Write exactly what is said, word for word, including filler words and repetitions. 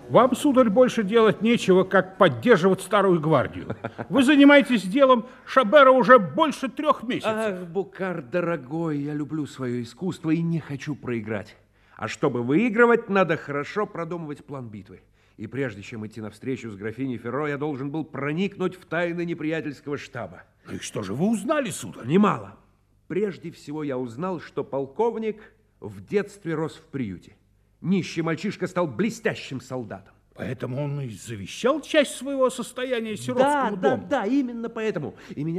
Вам, сударь, больше делать нечего, как поддерживать старую гвардию. Вы занимаетесь делом Шабера уже больше трех месяцев. Ах, Букар, дорогой, я люблю свое искусство и не хочу проиграть. А чтобы выигрывать, надо хорошо продумывать план битвы. И прежде чем идти навстречу с графиней Ферро, я должен был проникнуть в тайны неприятельского штаба. Ну и что же вы узнали, сударь? Немало. Прежде всего я узнал, что полковник в детстве рос в приюте. Нищий мальчишка стал блестящим солдатом. Поэтому он и завещал часть своего состояния Да, сиротскому да, дому. да, именно поэтому. И меня